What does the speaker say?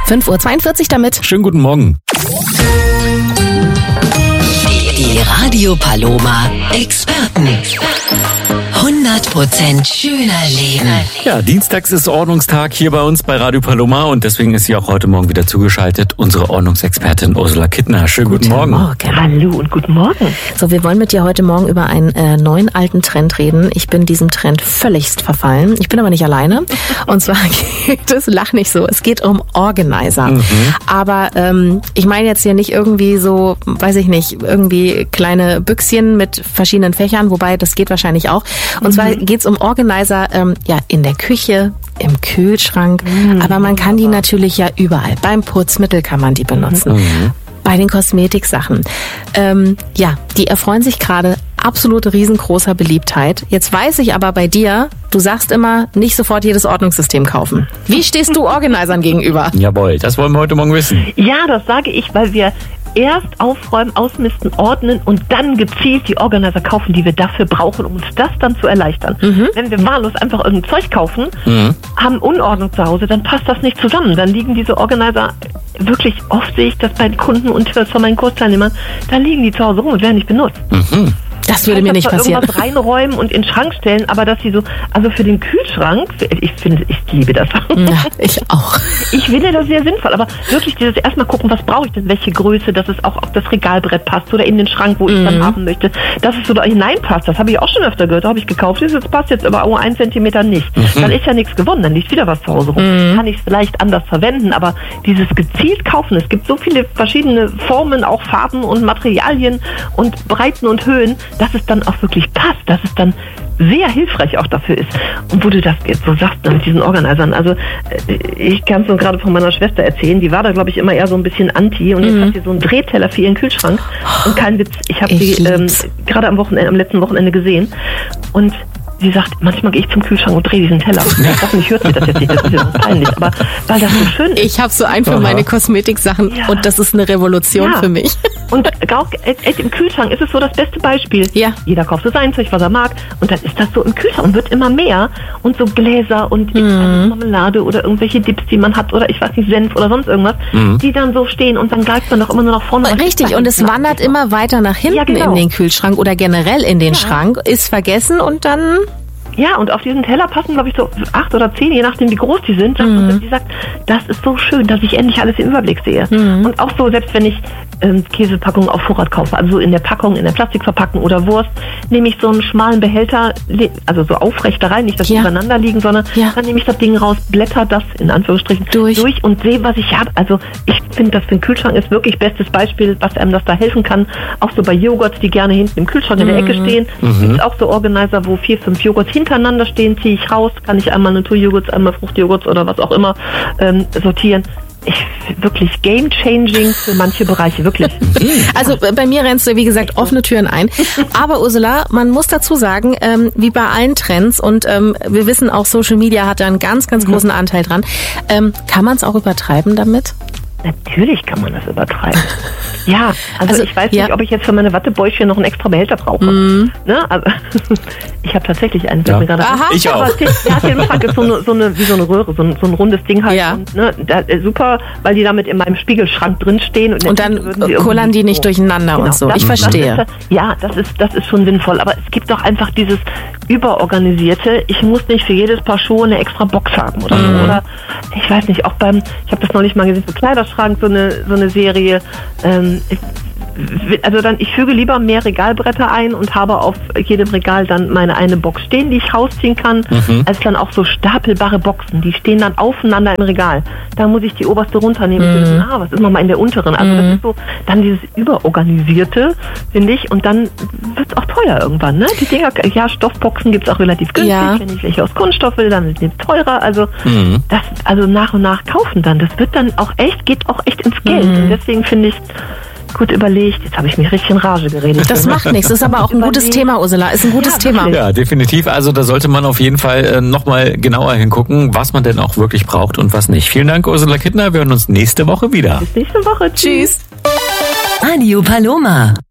5:42 Uhr damit. Schönen guten Morgen. Die Radio Paloma Experten. 100% schöner Leben. Ja, dienstags ist Ordnungstag hier bei uns bei Radio Paloma und deswegen ist sie auch heute Morgen wieder zugeschaltet, unsere Ordnungsexpertin Ursula Kittner. Schönen guten Morgen. Hallo und guten Morgen. So, wir wollen mit dir heute Morgen über einen neuen alten Trend reden. Ich bin diesem Trend völligst verfallen. Ich bin aber nicht alleine. Und zwar geht es, lach nicht so, es geht um Organizer. Aber ich meine jetzt hier nicht irgendwie so, weiß ich nicht, irgendwie kleine Büchschen mit verschiedenen Fächern, wobei das geht wahrscheinlich auch. Und zwar geht's um Organizer in der Küche, im Kühlschrank, aber man kann die natürlich ja überall. Beim Putzmittel kann man die benutzen. Bei den Kosmetiksachen. Die erfreuen sich gerade absolut riesengroßer Beliebtheit. Jetzt weiß ich aber bei dir, du sagst immer, nicht sofort jedes Ordnungssystem kaufen. Wie stehst du Organisern gegenüber? Jawohl, das wollen wir heute Morgen wissen. Ja, das sage ich, weil wir erst aufräumen, ausmisten, ordnen und dann gezielt die Organizer kaufen, die wir dafür brauchen, um uns das dann zu erleichtern. Wenn wir wahllos einfach irgendein Zeug kaufen, haben Unordnung zu Hause, dann passt das nicht zusammen. Dann liegen diese Organizer wirklich, oft sehe ich das bei Kunden und von meinen Kursteilnehmern, da liegen die zu Hause rum und werden nicht benutzt. Das würde mir nicht passieren. Irgendwas reinräumen und in den Schrank stellen, aber dass sie so, also für den Kühlschrank, ich liebe das. Ja, ich auch. Ich finde das sehr sinnvoll, aber wirklich dieses erstmal gucken, was brauche ich denn, welche Größe, dass es auch auf das Regalbrett passt oder in den Schrank, wo ich dann haben möchte, dass es so da hineinpasst. Das habe ich auch schon öfter gehört, da habe ich gekauft, das passt jetzt aber 1 Zentimeter nicht. Dann ist ja nichts gewonnen, dann liegt wieder was zu Hause rum. Kann ich es vielleicht anders verwenden, aber dieses gezielt kaufen, es gibt so viele verschiedene Formen, auch Farben und Materialien und Breiten und Höhen, dass es dann auch wirklich passt, dass es dann sehr hilfreich auch dafür ist. Und wo du das jetzt so sagst, mit diesen Organisern, also ich kann es nur gerade von meiner Schwester erzählen, die war da, glaube ich, immer eher so ein bisschen anti und jetzt hat sie so einen Drehteller für ihren Kühlschrank und kein Witz, ich habe sie gerade am letzten Wochenende gesehen und sie sagt, manchmal gehe ich zum Kühlschrank und drehe diesen Teller. Hoffentlich hört sie das jetzt nicht, das ist ja so peinlich, aber weil das so schön ist. Ich habe so einen für meine Kosmetiksachen und das ist eine Revolution für mich. Und auch im Kühlschrank ist es so das beste Beispiel. Ja. Jeder kauft so sein Zeug, was er mag und dann ist das so im Kühlschrank und wird immer mehr und so Gläser und Marmelade oder irgendwelche Dips, die man hat oder ich weiß nicht, Senf oder sonst irgendwas, die dann so stehen und dann greift man doch immer nur nach vorne. Richtig, und es wandert immer weiter nach hinten in den Kühlschrank oder generell in den Schrank, ist vergessen und dann... Ja, und auf diesen Teller passen, glaube ich, so 8 oder 10, je nachdem, wie groß die sind. Und sie sagt, das ist so schön, dass ich endlich alles im Überblick sehe. Und auch so, selbst wenn ich Käsepackungen auf Vorrat kaufe, also so in der Packung, in der Plastikverpackung oder Wurst, nehme ich so einen schmalen Behälter, also so aufrecht da rein, nicht, dass die übereinander liegen, sondern dann nehme ich das Ding raus, blätter das, in Anführungsstrichen, durch und sehe, was ich habe. Also ich finde, das für den Kühlschrank ist wirklich bestes Beispiel, was einem das da helfen kann. Auch so bei Joghurts, die gerne hinten im Kühlschrank in der Ecke stehen. Gibt es auch so Organizer, wo 4, 5 Joghurts hintereinander stehen, ziehe ich raus, kann ich einmal Naturjoghurts, einmal Fruchtjoghurts oder was auch immer sortieren. Wirklich game-changing für manche Bereiche, wirklich. Also bei mir rennst du, wie gesagt, offene Türen ein. Aber Ursula, man muss dazu sagen, wie bei allen Trends und wir wissen auch, Social Media hat da einen ganz, ganz großen Anteil dran. Kann man es auch übertreiben damit? Natürlich kann man das übertreiben. Ja, also ich weiß nicht, ob ich jetzt für meine Wattebäuschen noch einen extra Behälter brauche. Ne? Also, ich habe tatsächlich einen, der mir gerade ich auch. Aber der hat im Schrank so eine Röhre, so ein rundes Ding halt. Ja. Und, super, weil die damit in meinem Spiegelschrank drin stehen. Und dann kullern die nicht durcheinander und so. Ich verstehe. Das ist schon sinnvoll. Aber es gibt doch einfach dieses Überorganisierte. Ich muss nicht für jedes Paar Schuhe eine extra Box haben oder so. Oder ich weiß nicht, auch ich habe das neulich mal gesehen, so Kleiderschrank, so eine Serie. Ich füge lieber mehr Regalbretter ein und habe auf jedem Regal dann meine eine Box stehen, die ich rausziehen kann, als dann auch so stapelbare Boxen, die stehen dann aufeinander im Regal. Da muss ich die oberste runternehmen. Was ist nochmal in der unteren? Also das ist so dann dieses Überorganisierte, finde ich, und dann wird es auch teuer irgendwann, ne? Die Dinger, Stoffboxen gibt es auch relativ günstig, wenn ich welche aus Kunststoff will, dann sind die teurer, also das nach und nach kaufen dann, das wird dann auch geht auch echt ins Geld und deswegen finde ich, gut überlegt. Jetzt habe ich mich richtig in Rage geredet. Das macht nichts. Ist aber auch ein gutes Thema, Ursula. Ist ein gutes Thema. Ja, definitiv. Also da sollte man auf jeden Fall nochmal genauer hingucken, was man denn auch wirklich braucht und was nicht. Vielen Dank, Ursula Kittner. Wir hören uns nächste Woche wieder. Bis nächste Woche. Tschüss. Radio Paloma.